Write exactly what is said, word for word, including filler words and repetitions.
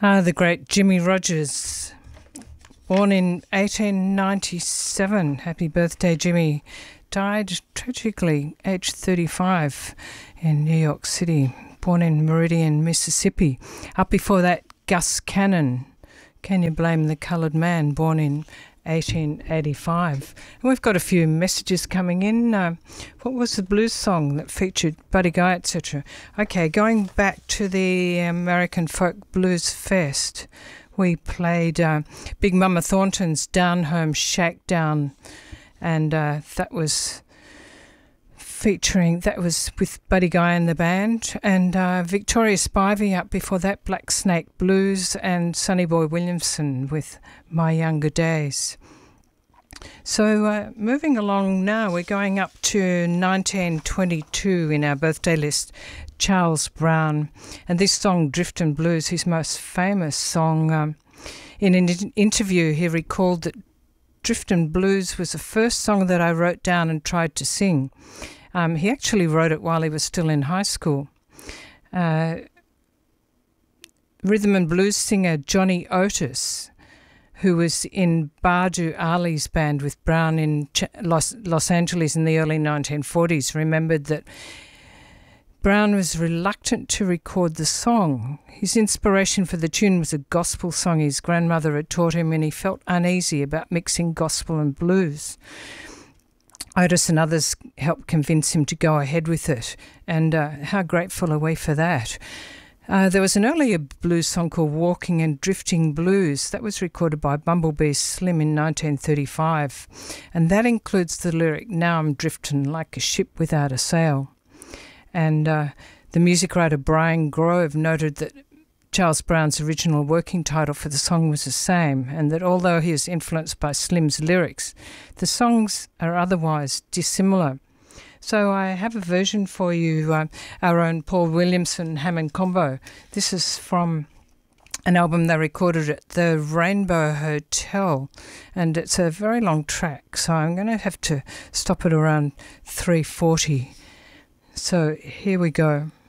Ah, the great Jimmie Rodgers, born in eighteen ninety-seven. Happy birthday, Jimmy. Died tragically, aged thirty-five, in New York City. Born in Meridian, Mississippi. Up before that, Gus Cannon. Can you blame the coloured man? Born in eighteen eighty-five. And we've got a few messages coming in. Uh, what was the blues song that featured Buddy Guy, et cetera? Okay, going back to the American Folk Blues Fest, we played uh, Big Mama Thornton's Down Home Shakedown, and uh, that was featuring, that was with Buddy Guy and the band, and uh, Victoria Spivey up before that, Black Snake Blues, and Sonny Boy Williamson with My Younger Days. So uh, moving along now, we're going up to nineteen twenty-two in our birthday list, Charles Brown, and this song, Driftin' Blues, his most famous song. Um, in an interview, he recalled that Driftin' Blues was the first song that I wrote down and tried to sing. Um, he actually wrote it while he was still in high school. Uh, rhythm and blues singer Johnny Otis, who was in Badu Ali's band with Brown in Ch- Los, Los Angeles in the early nineteen forties, remembered that Brown was reluctant to record the song. His inspiration for the tune was a gospel song his grandmother had taught him, and he felt uneasy about mixing gospel and blues. Otis and others helped convince him to go ahead with it, and uh, how grateful are we for that. Uh, there was an earlier blues song called Walking and Drifting Blues that was recorded by Bumblebee Slim in nineteen thirty-five, and that includes the lyric, "Now I'm drifting like a ship without a sail." And uh, the music writer Brian Grove noted that Charles Brown's original working title for the song was the same, and that although he is influenced by Slim's lyrics, the songs are otherwise dissimilar. So I have a version for you, uh, our own Paul Williamson Hammond combo. This is from an album they recorded at the Rainbow Hotel, and it's a very long track, so I'm going to have to stop it around three forty. So here we go.